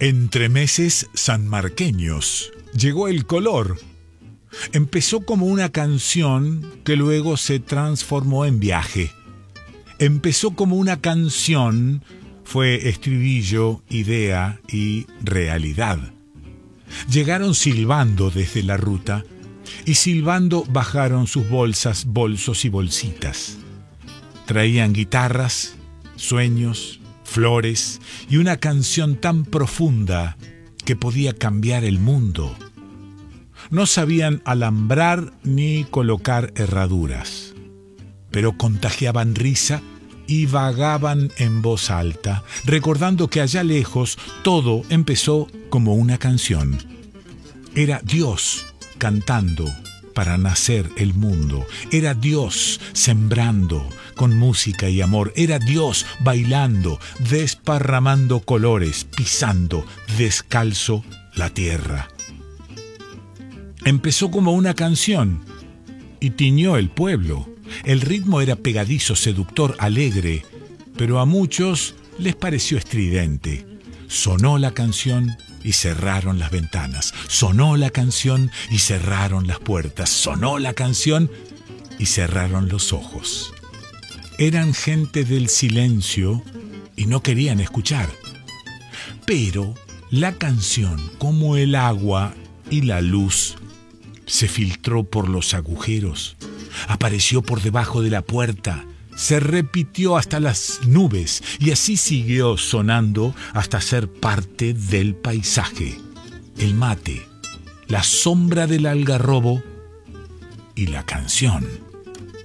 Entremeses sanmarqueños. Llegó el color. Empezó como una canción que luego se transformó en viaje. Empezó como una canción, fue estribillo, idea y realidad. Llegaron silbando desde la ruta y silbando bajaron sus bolsas, bolsos y bolsitas. Traían guitarras, sueños, flores y una canción tan profunda que podía cambiar el mundo. No sabían alambrar ni colocar herraduras, pero contagiaban risa y vagaban en voz alta, recordando que allá lejos todo empezó como una canción. Era Dios cantando para nacer el mundo. Era Dios sembrando con música y amor. Era Dios bailando, desparramando colores, pisando descalzo la tierra. Empezó como una canción y tiñó el pueblo. El ritmo era pegadizo, seductor, alegre, pero a muchos les pareció estridente. Sonó la canción y cerraron las ventanas. Sonó la canción y cerraron las puertas. Sonó la canción y cerraron los ojos. Eran gente del silencio y no querían escuchar. Pero la canción, como el agua y la luz, se filtró por los agujeros, apareció por debajo de la puerta, se repitió hasta las nubes y así siguió sonando hasta ser parte del paisaje. El mate, la sombra del algarrobo y la canción.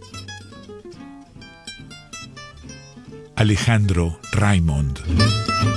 Alejandro Raymond.